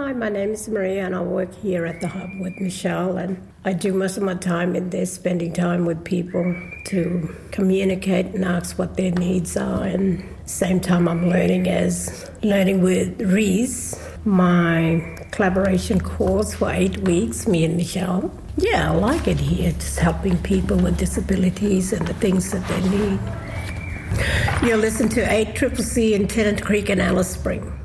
Hi, my name is Maria and I work here at the Hub with Michelle, and I do most of my time in there spending time with people to communicate and ask what their needs are, and at the same time I'm learning with Reese, my collaboration course for 8 weeks, me and Michelle. Yeah, I like it here, just helping people with disabilities and the things that they need. You'll listen to 8CCC in Tennant Creek and Alice Spring.